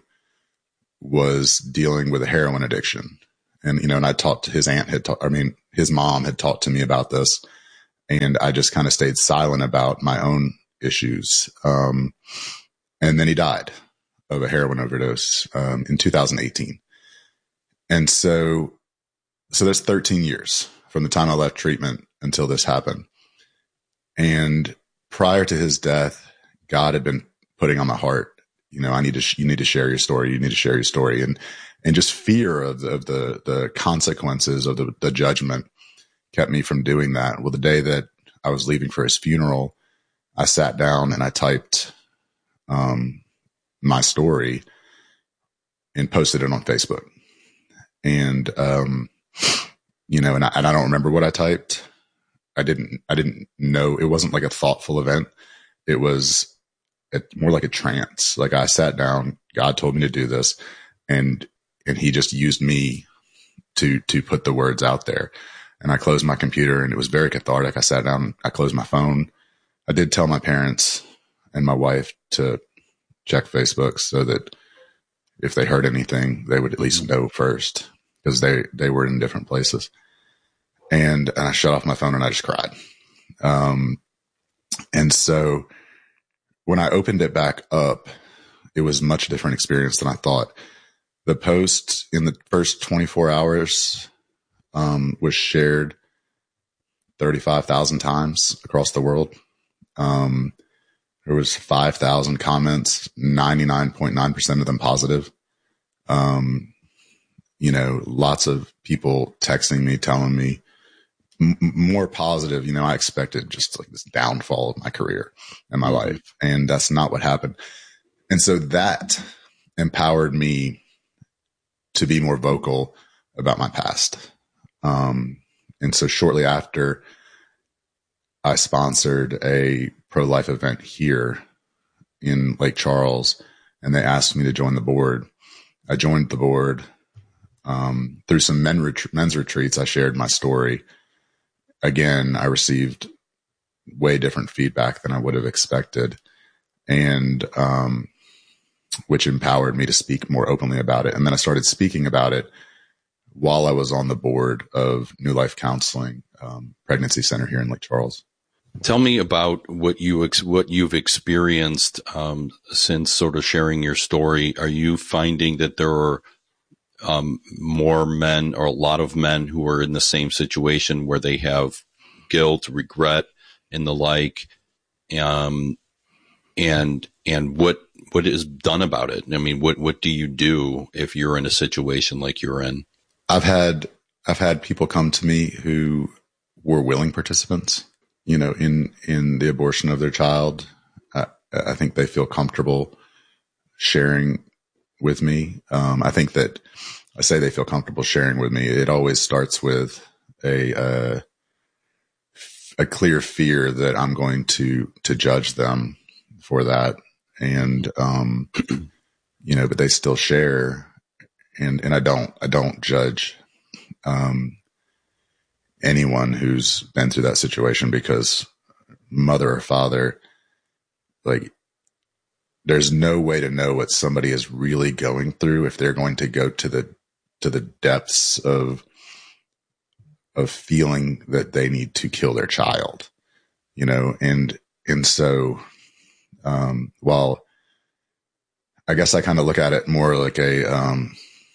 was dealing with a heroin addiction. And, you know, and I talked to his aunt had talked, I mean, his mom had talked to me about this, and I just kind of stayed silent about my own issues. Um, and then he died of a heroin overdose, um, in two thousand eighteen. And so, so there's thirteen years from the time I left treatment until this happened. And prior to his death, God had been putting on my heart, you know, I need to, sh- you need to share your story. You need to share your story. And, and just fear of the, of the, the consequences of the, the judgment kept me from doing that. Well, the day that I was leaving for his funeral, I sat down and I typed, um, my story and posted it on Facebook. And, um, you know, and I, and I don't remember what I typed. I didn't, I didn't know. It wasn't like a thoughtful event. It was a, more like a trance. Like I sat down, God told me to do this, and, and he just used me to, to put the words out there. And I closed my computer, and it was very cathartic. I sat down, I closed my phone. I did tell my parents and my wife to check Facebook so that if they heard anything, they would at least know first, because they, they were in different places. And, and I shut off my phone and I just cried. Um, and so when I opened it back up, it was a much different experience than I thought. The post in the first twenty-four hours, um, was shared thirty-five thousand times across the world. Um, there was five thousand comments, ninety-nine point nine percent of them positive. Um, you know, lots of people texting me, telling me m- more positive. You know, I expected just like this downfall of my career and my mm-hmm. life, and that's not what happened. And so that empowered me to be more vocal about my past. Um, and so shortly after, I sponsored a pro-life event here in Lake Charles, and they asked me to join the board. I joined the board. Um, through some men ret- men's retreats, I shared my story. Again, I received way different feedback than I would have expected, and um, which empowered me to speak more openly about it. And then I started speaking about it while I was on the board of New Life Counseling um, Pregnancy Center here in Lake Charles. Tell me about what you ex- what you've experienced um, since sort of sharing your story. Are you finding that there are um, more men, or a lot of men, who are in the same situation where they have guilt, regret, and the like? Um, and and what what is done about it? I mean, what what do you do if you're in a situation like you're in? I've had I've had people come to me who were willing participants, you know, in, in the abortion of their child. I, I think they feel comfortable sharing with me. Um, I think that I say they feel comfortable sharing with me. It always starts with a, uh, a clear fear that I'm going to, to judge them for that. And, um, you know, but they still share, and, and I don't, I don't judge, um, anyone who's been through that situation, because mother or father, like, there's no way to know what somebody is really going through if they're going to go to the, to the depths of, of feeling that they need to kill their child, you know? And, and so, um, while I guess I kind of look at it more like a, um,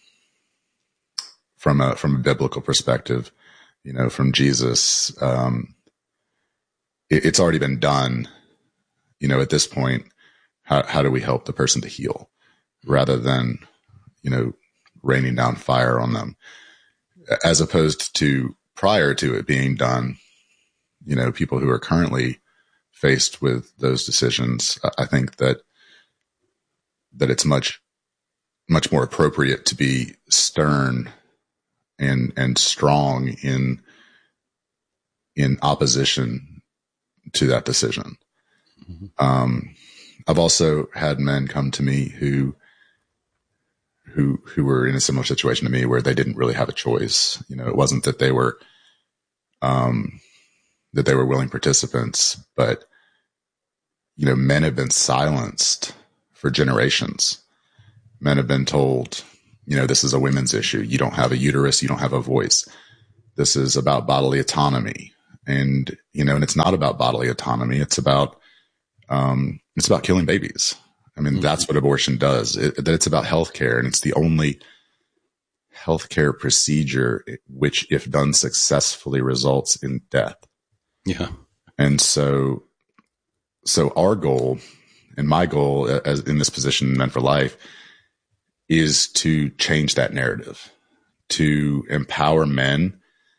from a, from a biblical perspective, you know, from Jesus, um, it, it's already been done. You know, at this point, how, how do we help the person to heal rather than, you know, raining down fire on them, as opposed to prior to it being done, you know, people who are currently faced with those decisions, I think that that it's much much more appropriate to be stern and and strong in in opposition to that decision. Mm-hmm. Um, I've also had men come to me who who who were in a similar situation to me, where they didn't really have a choice. You know, it wasn't that they were um, that they were willing participants, but you know, men have been silenced for generations. Men have been told, you know, this is a women's issue. You don't have a uterus. You don't have a voice. This is about bodily autonomy. And, you know, and it's not about bodily autonomy. It's about, um, it's about killing babies. I mean, mm-hmm. that's what abortion does. It, that it's about healthcare, and it's the only healthcare procedure which, if done successfully, results in death. Yeah. And so, so our goal, and my goal as in this position, Men for Life, is to change that narrative, to empower men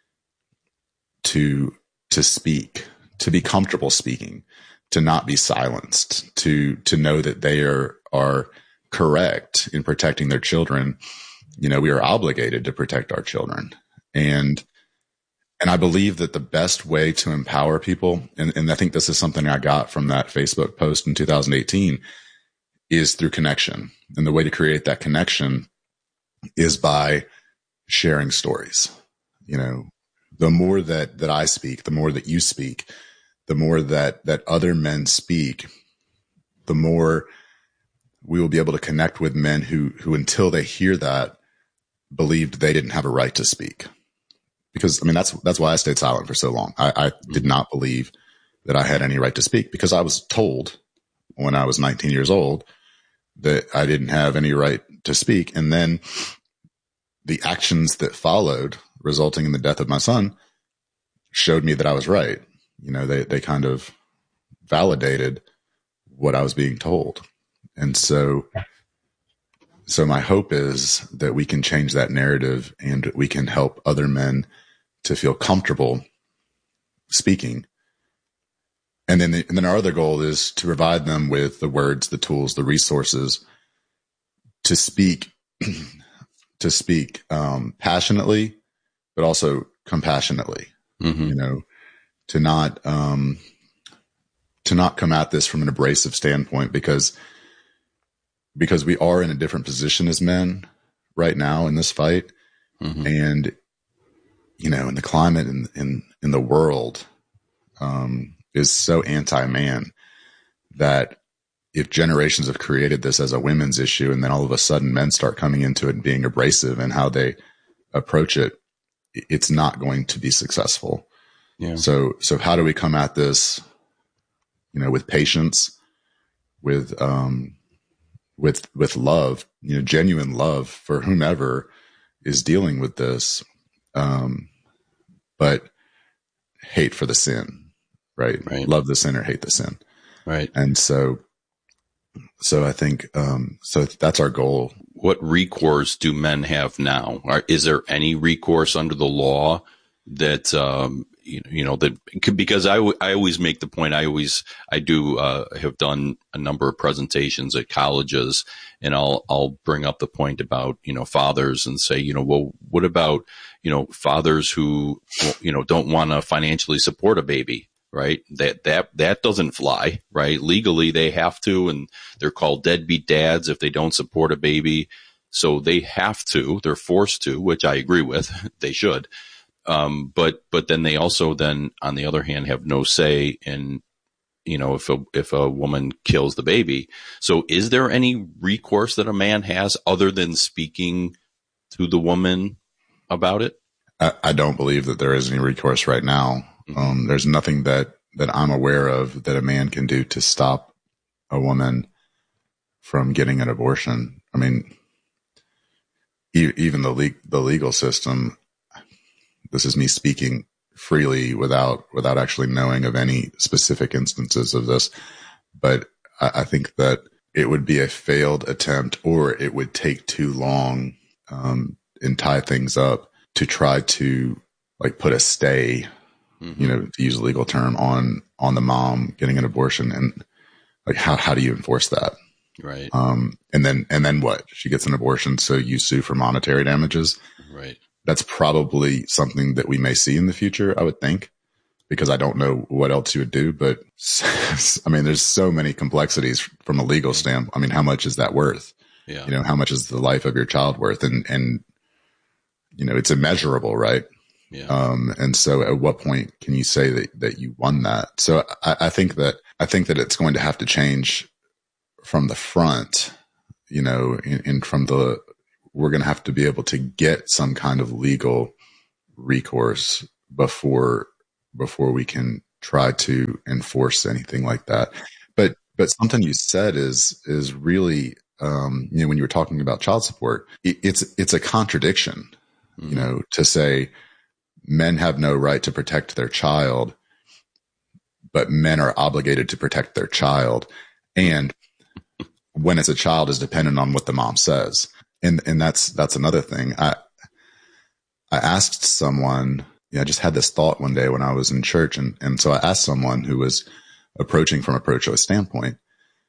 to, to speak, to be comfortable speaking, to not be silenced, to, to know that they are, are correct in protecting their children. You know, we are obligated to protect our children. And, and I believe that the best way to empower people, and, and I think this is something I got from that Facebook post in two thousand eighteen, is through connection. And the way to create that connection is by sharing stories. You know, the more that, that I speak, the more that you speak, the more that, that other men speak, the more we will be able to connect with men who, who until they hear that, believed they didn't have a right to speak. Because, I mean, that's, that's why I stayed silent for so long. I, I did not believe that I had any right to speak, because I was told when I was nineteen years old that I didn't have any right to speak. And then the actions that followed, resulting in the death of my son, showed me that I was right. You know, they, they kind of validated what I was being told. And so, so my hope is that we can change that narrative, and we can help other men to feel comfortable speaking. And then, the, and then our other goal is to provide them with the words, the tools, the resources to speak, to speak um, passionately, but also compassionately. Mm-hmm. You know, to not um, to not come at this from an abrasive standpoint, because because we are in a different position as men right now in this fight, mm-hmm. and you know, and the climate in in in the world um, is so anti-man that if generations have created this as a women's issue, and then all of a sudden men start coming into it and being abrasive in how they approach it, it's not going to be successful. Yeah. So, so how do we come at this, you know, with patience, with, um, with, with love, you know, genuine love for whomever is dealing with this, um, but hate for the sin, right? Right. Love the sinner, hate the sin. Right. And so, so I think, um, so that's our goal. What recourse do men have now? Are, is there any recourse under the law that, um, you, you know, that because I, w- I always make the point, I always, I do, uh, have done a number of presentations at colleges, and I'll, I'll bring up the point about, you know, fathers and say, you know, well, what about, you know, fathers who, you know, don't want to financially support a baby? Right. That, that, that doesn't fly, right? Legally, they have to, and they're called deadbeat dads if they don't support a baby. So they have to, they're forced to, which I agree with. They should. Um, but, but then they also then, on the other hand, have no say in, you know, if a, if a woman kills the baby. So is there any recourse that a man has other than speaking to the woman about it? I, I don't believe that there is any recourse right now. Um, there's nothing that, that I'm aware of that a man can do to stop a woman from getting an abortion. I mean, e- even the le- the legal system, this is me speaking freely without, without actually knowing of any specific instances of this. But I, I think that it would be a failed attempt, or it would take too long, um, and tie things up to try to like put a stay mm-hmm. you know, to use a legal term, on on the mom getting an abortion, and like how how do you enforce that? Right. Um, and then and then what? She gets an abortion, so you sue for monetary damages. Right. That's probably something that we may see in the future, I would think, because I don't know what else you would do. But I mean, there's so many complexities from a legal standpoint. I mean, how much is that worth? Yeah. You know, how much is the life of your child worth? And, and, you know, it's immeasurable, right? Yeah. Um, and so at what point can you say that, that you won that? So I, I think that, I think that it's going to have to change from the front, you know, and, and from the, we're going to have to be able to get some kind of legal recourse before, before we can try to enforce anything like that. But, but something you said is, is really, um, you know, when you were talking about child support, it, it's, it's a contradiction, mm-hmm. you know, to say men have no right to protect their child, but men are obligated to protect their child. And when it's a child is dependent on what the mom says. And, and that's, that's another thing. I, I asked someone, yeah, I just had this thought one day when I was in church. And, and so I asked someone who was approaching from a pro-choice standpoint,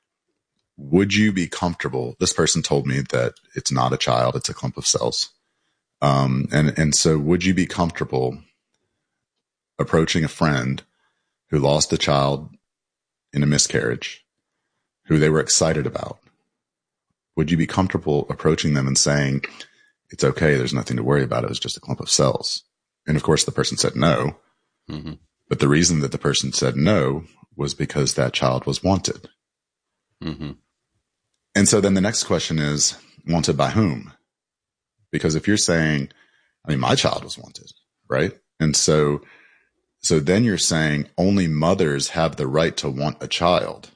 would you be comfortable? This person told me that it's not a child, it's a clump of cells. Um, and, and so would you be comfortable approaching a friend who lost a child in a miscarriage, who they were excited about? Would you be comfortable approaching them and saying, it's okay, there's nothing to worry about, it was just a clump of cells? And of course the person said no. Mm-hmm. But the reason that the person said no was because that child was wanted. Mm-hmm. And so then the next question is, wanted by whom? Because if you're saying, I mean, my child was wanted, right? And so, so then you're saying only mothers have the right to want a child.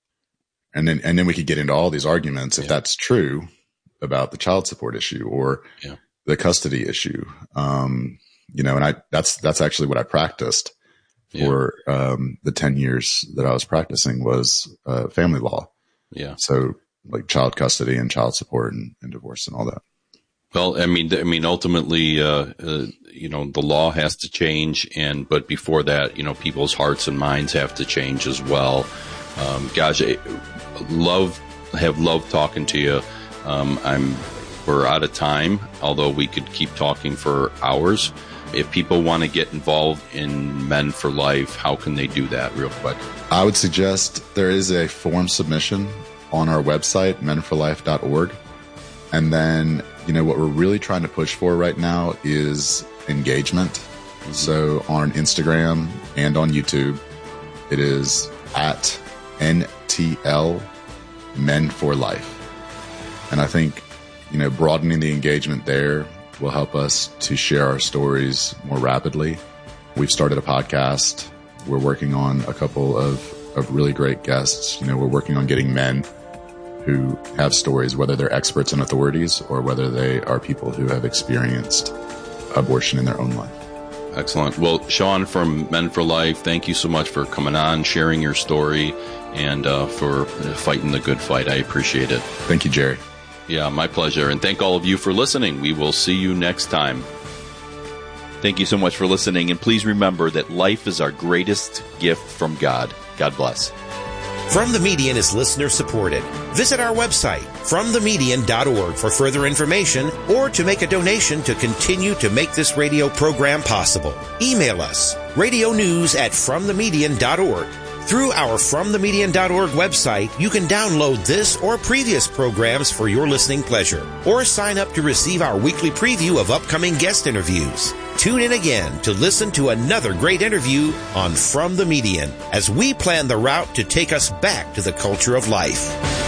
And then, and then we could get into all these arguments if yeah. that's true about the child support issue or yeah. the custody issue. Um, you know, and I, that's, that's actually what I practiced for, yeah. um, the ten years that I was practicing was, uh, family law. Yeah. So like child custody and child support and, and divorce and all that. Well, I mean, I mean, ultimately, uh, uh, you know, the law has to change, and but before that, you know, people's hearts and minds have to change as well. Um, gosh, I love have loved talking to you. Um, I'm we're out of time, although we could keep talking for hours. If people want to get involved in Men for Life, how can they do that, real quick? I would suggest there is a form submission on our website, men for life dot org, and then. You know, what we're really trying to push for right now is engagement. Mm-hmm. So on Instagram and on YouTube, it is at N T L Men for Life. And I think, you know, broadening the engagement there will help us to share our stories more rapidly. We've started a podcast. We're working on a couple of, of really great guests. You know, we're working on getting men who have stories, whether they're experts and authorities or whether they are people who have experienced abortion in their own life. Excellent. Well, Sean from Men for Life, thank you so much for coming on, sharing your story, and uh, for fighting the good fight. I appreciate it. Thank you, Jerry. Yeah, my pleasure. And thank all of you for listening. We will see you next time. Thank you so much for listening. And please remember that life is our greatest gift from God. God bless. From the Median is listener supported. Visit our website, from the median dot org, for further information or to make a donation to continue to make this radio program possible. Email us, radio news at from the median dot org. Through our from the median dot org website, you can download this or previous programs for your listening pleasure, or sign up to receive our weekly preview of upcoming guest interviews. Tune in again to listen to another great interview on From the Median as we plan the route to take us back to the culture of life.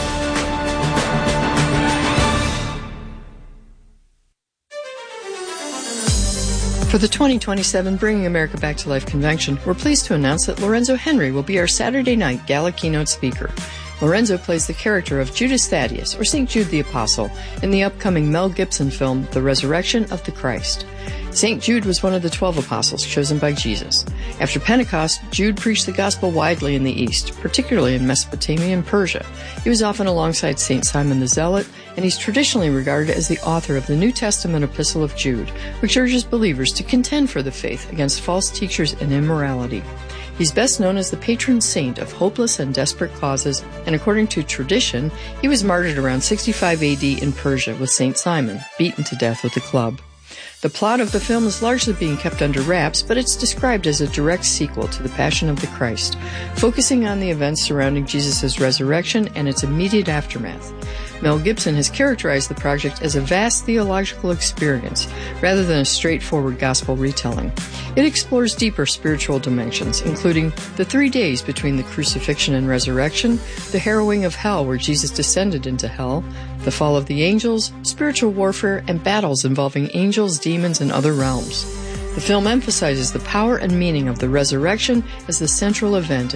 For the twenty twenty-seven Bringing America Back to Life convention, we're pleased to announce that Lorenzo Henry will be our Saturday night gala keynote speaker. Lorenzo plays the character of Judas Thaddeus, or Saint Jude the Apostle, in the upcoming Mel Gibson film, The Resurrection of the Christ. Saint Jude was one of the twelve apostles chosen by Jesus. After Pentecost, Jude preached the gospel widely in the East, particularly in Mesopotamia and Persia. He was often alongside Saint Simon the Zealot, and he's traditionally regarded as the author of the New Testament epistle of Jude, which urges believers to contend for the faith against false teachers and immorality. He's best known as the patron saint of hopeless and desperate causes, and according to tradition, he was martyred around sixty-five A D in Persia with Saint Simon, beaten to death with a club. The plot of the film is largely being kept under wraps, but it's described as a direct sequel to The Passion of the Christ, focusing on the events surrounding Jesus' resurrection and its immediate aftermath. Mel Gibson has characterized the project as a vast theological experience, rather than a straightforward gospel retelling. It explores deeper spiritual dimensions, including the three days between the crucifixion and resurrection, the harrowing of hell where Jesus descended into hell, the fall of the angels, spiritual warfare, and battles involving angels, demons, and other realms. The film emphasizes the power and meaning of the resurrection as the central event